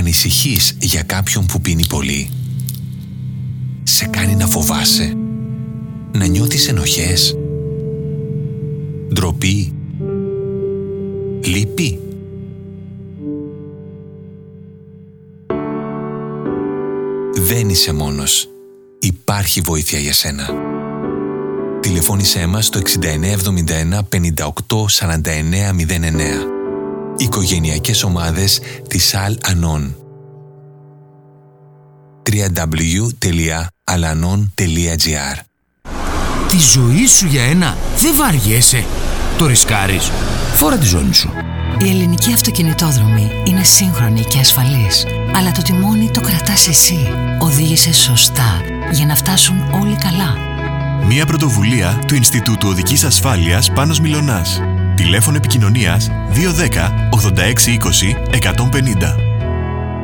Ανησυχείς για κάποιον που πίνει πολύ? Σε κάνει να φοβάσαι? Να νιώθεις ενοχές? Ντροπή? Λύπη? Δεν είσαι μόνος. Υπάρχει βοήθεια για σένα. Τηλεφώνησέ μας στο 6971 58 49 09. Οικογενειακές ομάδες της Al-Anon. www.alanon.gr. Τη ζωή σου για ένα δεν βαριέσαι? Το ρισκάρεις? Φόρα τη ζώνη σου. Η ελληνική αυτοκινητόδρομη είναι σύγχρονη και ασφαλής, αλλά το τιμόνι το κρατάς εσύ. Οδήγησε σωστά για να φτάσουν όλοι καλά. Μια πρωτοβουλία του Ινστιτούτου Οδικής Ασφάλειας Πάνος Μιλωνάς. Τηλέφωνο επικοινωνίας 210 86 20 150.